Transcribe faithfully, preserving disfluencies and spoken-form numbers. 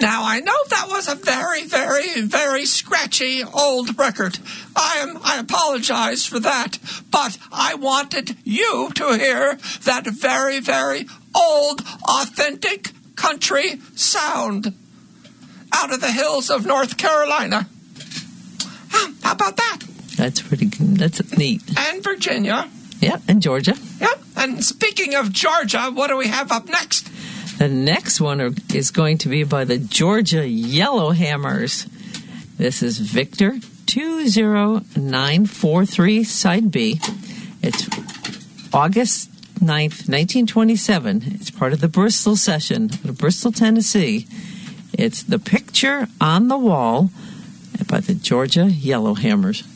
Now, I know that was a very, very, very scratchy old record. I am, I apologize for that, but I wanted you to hear that very, very old, authentic country sound out of the hills of North Carolina. How about that? That's pretty good. That's neat. And Virginia. Yeah, and Georgia. Yep. And speaking of Georgia, what do we have up next? The next one are, is going to be by the Georgia Yellowhammers. This is Victor two zero nine four three, Side B. It's August ninth, nineteen twenty-seven. It's part of the Bristol session of Bristol, Tennessee. It's The Picture on the Wall by the Georgia Yellowhammers.